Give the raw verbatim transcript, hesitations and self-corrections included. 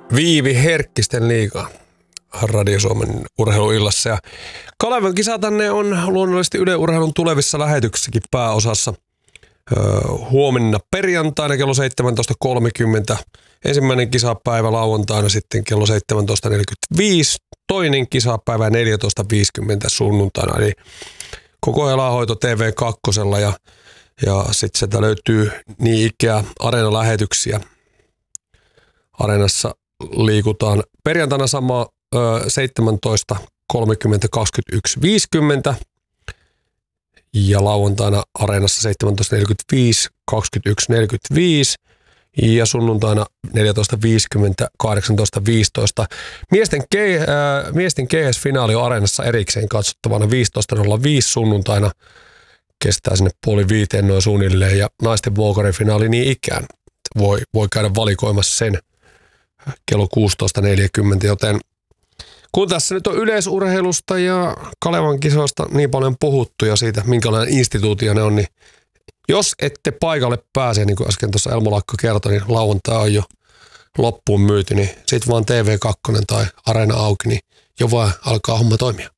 Viivi Herkkisten liiga Radio Suomen urheiluillassa. Ja Kalevan kisa tänne on luonnollisesti Yle Urheilun tulevissa lähetyksissäkin pääosassa. Öö, huomenna perjantaina kello seitsemäntoista kolmekymmentä. Ensimmäinen kisapäivä lauantaina sitten kello seitsemäntoista neljäkymmentäviisi. Toinen kisapäivä neljätoista viisikymmentä sunnuntaina. Eli koko elähoito T V kaksi ja, ja sitten sieltä löytyy niin ikää areenalähetyksiä. Areenassa liikutaan perjantaina sama ö, seitsemäntoista kolmekymmentä kaksikymmentäyksi viisikymmentä ja lauantaina areenassa seitsemäntoista neljäkymmentäviisi kaksikymmentäyksi neljäkymmentäviisi ja sunnuntaina neljätoista viisikymmentä kahdeksantoista viisitoista. Miesten, ke, äh, miesten G S-finaali on areenassa erikseen katsottavana viisitoista nolla viisi sunnuntaina. Kestää sinne puoli viiteen noin suunnilleen ja naisten Vuokarifinaali niin ikään. Voi, voi käydä valikoimassa sen kello kuusitoista neljäkymmentä, joten kun tässä nyt on yleisurheilusta ja Kalevan kisoista niin paljon puhuttu ja siitä, minkälainen instituutio ne on, niin jos ette paikalle pääse, niin kuin äsken tuossa Elmo Lakko kertoi, niin lauantai on jo loppuun myyty, niin sit vaan T V kaksi tai Areena auki, niin jo vaan alkaa homma toimia.